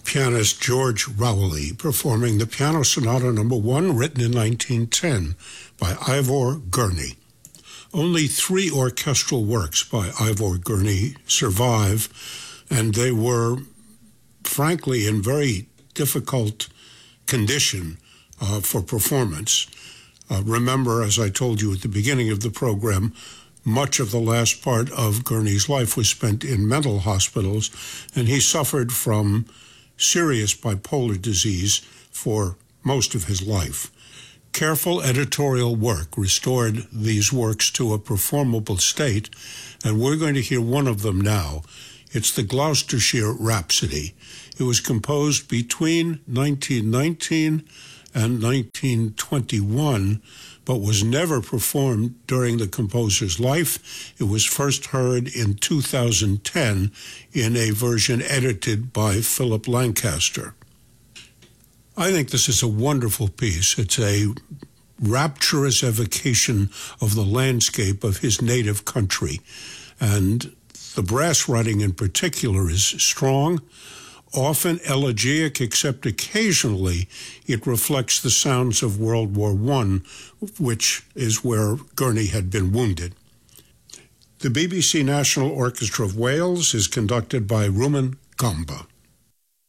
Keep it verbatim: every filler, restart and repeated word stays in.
pianist George Rowley performing the Piano Sonata Number One, written in nineteen ten by Ivor Gurney. Only three orchestral works by Ivor Gurney survive, and they were, frankly, in very difficult condition uh, for performance. Uh, remember, as I told you at the beginning of the program, much of the last part of Gurney's life was spent in mental hospitals, and he suffered from serious bipolar disease for most of his life. Careful editorial work restored these works to a performable state, and we're going to hear one of them now. It's the Gloucestershire Rhapsody. It was composed between nineteen nineteen and nineteen twenty-one, but was never performed during the composer's life. It was first heard in two thousand ten in a version edited by Philip Lancaster. I think this is a wonderful piece. It's a rapturous evocation of the landscape of his native country. And the brass writing in particular is strong, often elegiac, except occasionally it reflects the sounds of World War One, which is where Gurney had been wounded. The B B C National Orchestra of Wales is conducted by Rumen Gamba.